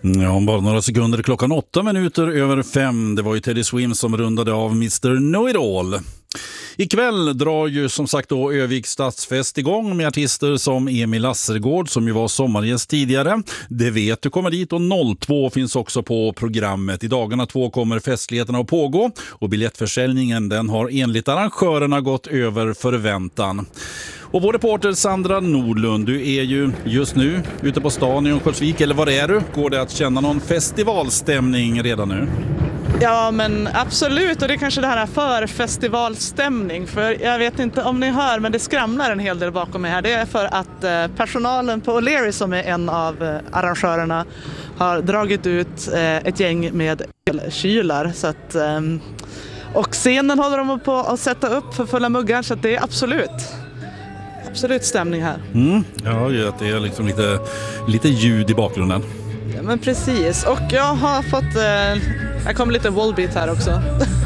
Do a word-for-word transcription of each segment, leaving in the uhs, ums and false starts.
Ja, bara några sekunder, klockan åtta minuter över fem. Det var ju Teddy Swims som rundade av mister Know-It-All. Ikväll drar ju som sagt då Övik stadsfest igång med artister som Emil Lassergård som ju var sommargäst tidigare. Det vet du kommer dit och noll två finns också på programmet. I dagarna två kommer festligheterna att pågå och biljettförsäljningen den har enligt arrangörerna gått över förväntan. Och vår reporter Sandra Nordlund, du är ju just nu ute på stan i Örnsköldsvik, eller var är du? Går det att känna någon festivalstämning redan nu? Ja, men absolut, och det är kanske det här för festivalstämning, för jag vet inte om ni hör, men det skramlar en hel del bakom mig här. Det är för att personalen på O'Leary, som är en av arrangörerna, har dragit ut ett gäng med elkylar, så att, och scenen håller de på att sätta upp för fulla muggar, så att det är absolut absolut stämning här. Mm, ja, det är liksom lite, lite ljud i bakgrunden. Ja, men precis, och jag har fått eh, jag kom lite wallbeat här också.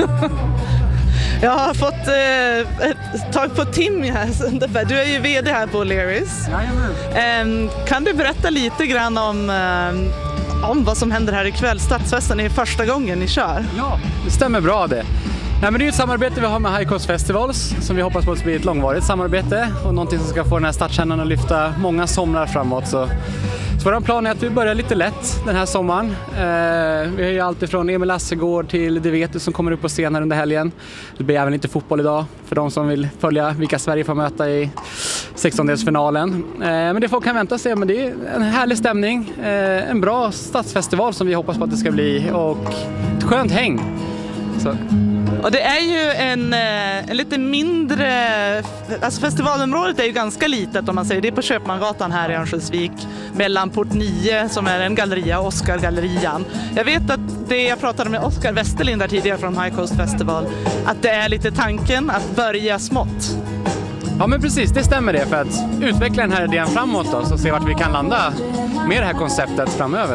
Jag har fått eh, ett tag på Tim här. Du är ju vd här på O'Learys. Eh, kan du berätta lite grann om, eh, om vad som händer här ikväll? Stadsfesten är första gången ni kör. Ja, det stämmer bra det. Nej, men det är ett samarbete vi har med High Coast Festivals som vi hoppas på att bli ett långvarigt samarbete och någonting som ska få den här stadskärnan att lyfta många somrar framåt. Så, så vår plan är att vi börjar lite lätt den här sommaren. Eh, vi har ju allt ifrån Emil Lassergård till Det vet du som kommer upp på scen här under helgen. Det blir även lite fotboll idag för de som vill följa vilka Sverige får möta i sextondelsfinalen. Eh, men det folk kan vänta sig, men det är en härlig stämning. Eh, en bra stadsfestival som vi hoppas på att det ska bli och ett skönt häng. Så. Och det är ju en, en lite mindre, alltså festivalområdet är ju ganska litet om man säger, det är på Köpmangatan här i Örnsköldsvik mellan Port nio som är en galleria och Oscar-gallerian. Jag vet att det jag pratade med Oskar Westerlind där tidigare från High Coast Festival, att det är lite tanken att börja smått. Ja, men precis, det stämmer det, för att utveckla den här idén framåt då, så se vart vi kan landa med det här konceptet framöver.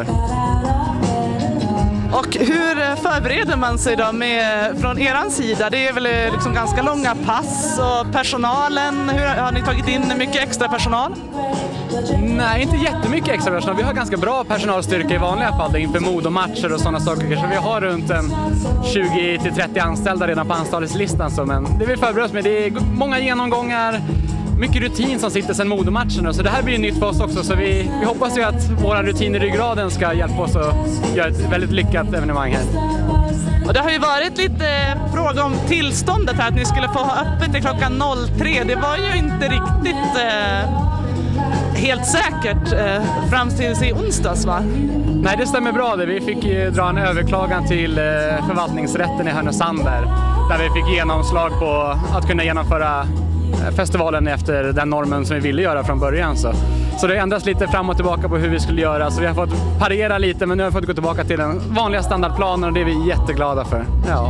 Och hur förbereder man sig då med, från eran sida? Det är väl liksom ganska långa pass och personalen, hur, har ni tagit in mycket extra personal? Nej, inte jättemycket extra personal. Vi har ganska bra personalstyrka i vanliga fall inför mod och matcher och sådana saker. Så vi har runt en tjugo till trettio anställda redan på anställningslistan. Så, men det vi förbereder oss med, det är många genomgångar, mycket rutin som sitter sedan modomatcherna, så det här blir nytt för oss också, så vi, vi hoppas ju att våra rutiner i ryggraden ska hjälpa oss att göra ett väldigt lyckat evenemang här. Och det har ju varit lite fråga om tillståndet här, att ni skulle få ha öppet till klockan noll tre. Det var ju inte riktigt eh, helt säkert eh, fram tills i onsdags, va? Nej, det stämmer bra det. Vi fick ju dra en överklagan till eh, förvaltningsrätten i Härnösand där, där vi fick genomslag på att kunna genomföra festivalen efter den normen som vi ville göra från början. Så, så det ändras lite fram och tillbaka på hur vi skulle göra. Så vi har fått parera lite, men nu har vi fått gå tillbaka till den vanliga standardplanen och det är vi jätteglada för. Ja.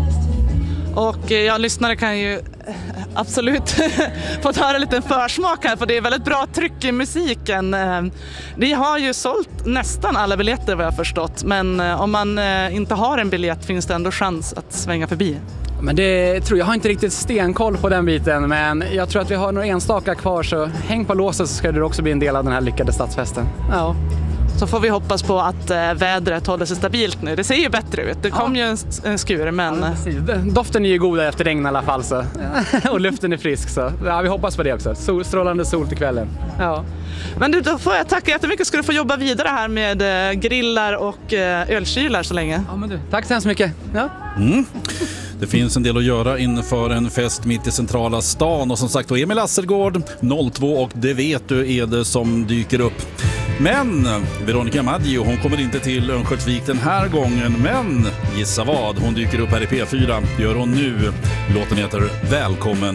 Och jag lyssnare kan ju absolut fått höra lite en försmak här, för det är väldigt bra tryck i musiken. Vi har ju sålt nästan alla biljetter vad jag har förstått, men om man inte har en biljett finns det ändå chans att svänga förbi. Men det tror jag, har inte riktigt stenkoll på den biten, men jag tror att vi har några enstaka kvar, så häng på låset så ska du också bli en del av den här lyckade stadsfesten. Ja. Så får vi hoppas på att äh, vädret håller sig stabilt nu. Det ser ju bättre ut. Det kom ja. ju en, en skur, men... Ja, doften är ju god efter regn i alla fall, så. Och luften är frisk, så ja, vi hoppas på det också. Sol, strålande sol till kvällen. Ja. Men du, då får jag tacka jättemycket. Ska du få jobba vidare här med äh, grillar och äh, ölkylar så länge. Ja, men du, tack så hemskt mycket. Ja. Mm. Det finns en del att göra inför en fest mitt i centrala stan. Och som sagt, då Emil Lassergård, noll två och Det vet du är det som dyker upp. Men Veronica Maggio, hon kommer inte till Örnsköldsvik den här gången. Men gissa vad, hon dyker upp här i P fyra. Det gör hon nu. Låten heter Välkommen